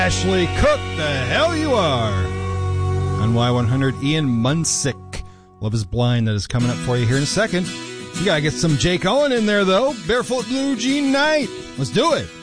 Ashley Cook, the hell you are. On Y100, Ian Munsick, Love is Blind, that is coming up for you here in a second. You gotta get some Jake Owen in there, though. Barefoot Blue Jean Night. Let's do it.